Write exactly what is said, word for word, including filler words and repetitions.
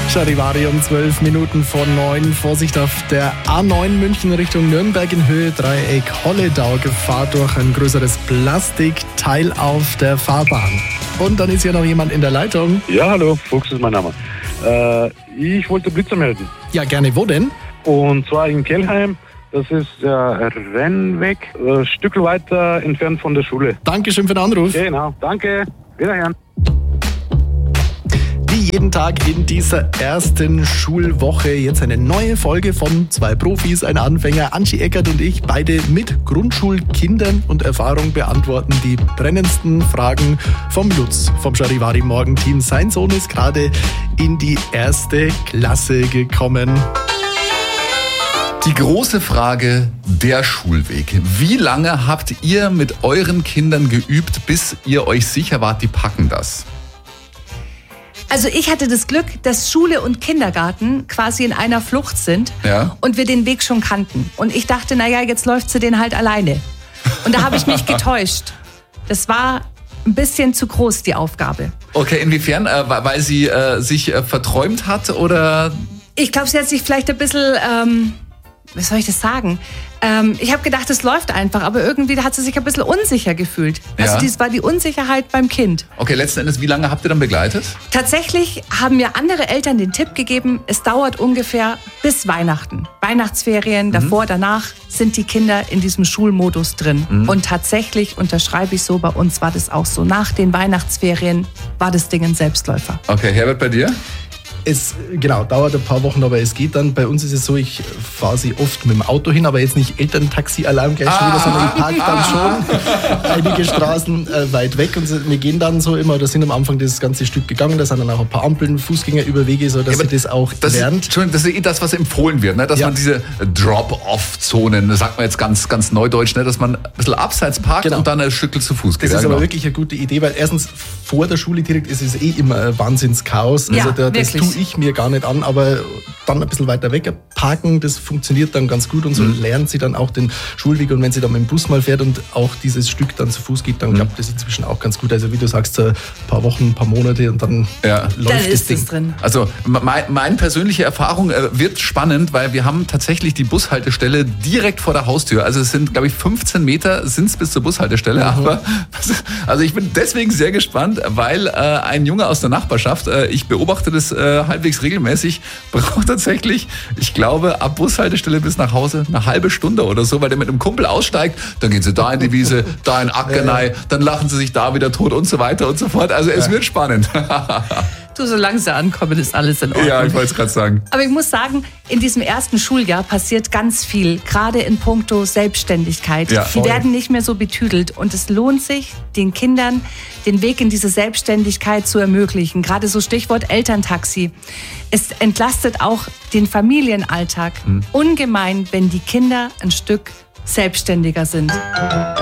Charivari um zwölf Minuten vor neun. Vorsicht auf der A neun München Richtung Nürnberg in Höhe Dreieck Holledau. Gefahr durch ein größeres Plastikteil auf der Fahrbahn. Und dann ist hier noch jemand in der Leitung. Ja, hallo, Fuchs ist mein Name. Äh, ich wollte Blitzer melden. Ja, gerne. Wo denn? Und zwar in Kelheim. Das ist der Rennweg, ein Stück weiter entfernt von der Schule. Dankeschön für den Anruf. Genau, danke. Wiederhören. Wie jeden Tag in dieser ersten Schulwoche jetzt eine neue Folge von zwei Profis, ein Anfänger, Anschi Eckert und ich, beide mit Grundschulkindern und Erfahrung beantworten die brennendsten Fragen vom Lutz, vom Charivari Morgenteam. Sein Sohn ist gerade in die erste Klasse gekommen. Die große Frage, der Schulweg. Wie lange habt ihr mit euren Kindern geübt, bis ihr euch sicher wart, die packen das? Also ich hatte das Glück, dass Schule und Kindergarten quasi in einer Flucht sind, ja, und wir den Weg schon kannten. Und ich dachte, naja, jetzt läuft sie den halt alleine. Und da habe ich mich getäuscht. Das war ein bisschen zu groß, die Aufgabe. Okay, inwiefern? Äh, weil sie äh, sich äh, verträumt hat oder? Ich glaube, sie hat sich vielleicht ein bisschen, ähm, wie soll ich das sagen? Ähm, ich habe gedacht, es läuft einfach, aber irgendwie hat sie sich ein bisschen unsicher gefühlt. Also Ja. das war die Unsicherheit beim Kind. Okay, letzten Endes, wie lange habt ihr dann begleitet? Tatsächlich haben mir andere Eltern den Tipp gegeben, es dauert ungefähr bis Weihnachten. Weihnachtsferien, davor, danach sind die Kinder in diesem Schulmodus drin. Mhm. Und tatsächlich unterschreibe ich so, bei uns war das auch so. Nach den Weihnachtsferien war das Ding ein Selbstläufer. Okay, Herbert, bei dir? Es genau, dauert ein paar Wochen, aber es geht dann. Bei uns ist es so, ich fahre sie oft mit dem Auto hin, aber jetzt nicht Elterntaxi-Alarm gleich schon wieder, sondern ich parke dann schon einige Straßen äh, weit weg. Und wir gehen dann so immer, da sind am Anfang das ganze Stück gegangen, da sind dann auch ein paar Ampeln, Fußgängerüberwege, so dass Ja, sie das auch Das lernt. ist, Entschuldigung, das ist eh das, was empfohlen wird, ne? Dass Ja. man diese Drop-Off-Zonen, das sagt man jetzt ganz, ganz neudeutsch, ne? Dass man ein bisschen abseits parkt Genau. und dann ein Stückchen zu Fuß geht. Das ist Ja, aber genau. wirklich eine gute Idee, weil erstens vor der Schule direkt ist es eh immer ein Wahnsinnschaos. Ja, Also da, das wirklich. tue ich mir gar nicht an, aber dann ein bisschen weiter weg parken, das funktioniert dann ganz gut und so Mhm. lernt sie dann auch den Schulweg. Und wenn sie dann mit dem Bus mal fährt und auch dieses Stück dann zu Fuß geht, dann Mhm. klappt das inzwischen auch ganz gut. Also wie du sagst, so ein paar Wochen, ein paar Monate und dann Ja. läuft Dann das ist Ding. es drin. Also mein, meine persönliche Erfahrung äh, wird spannend, weil wir haben tatsächlich die Bushaltestelle direkt vor der Haustür. Also es sind, glaube ich, fünfzehn Meter sind es bis zur Bushaltestelle. Aber also ich bin deswegen sehr gespannt, weil äh, ein Junge aus der Nachbarschaft, äh, ich beobachte das äh, halbwegs regelmäßig, braucht tatsächlich, ich glaube, ab Bushaltestelle bis nach Hause eine halbe Stunde oder so, weil der mit einem Kumpel aussteigt, dann gehen sie da in die Wiese, da in Ackenei, dann lachen sie sich da wieder tot und so weiter und so fort. Also es wird spannend. Du, solange sie ankommen, ist alles in Ordnung. Ja, ich wollte es gerade sagen. Aber ich muss sagen, in diesem ersten Schuljahr passiert ganz viel, gerade in puncto Selbstständigkeit. Ja, Die voll. werden nicht mehr so betüdelt und es lohnt sich, den Kindern den Weg in diese Selbstständigkeit zu ermöglichen. Gerade so Stichwort Elterntaxi. Es entlastet auch den Familienalltag ungemein, wenn die Kinder ein Stück selbstständiger sind.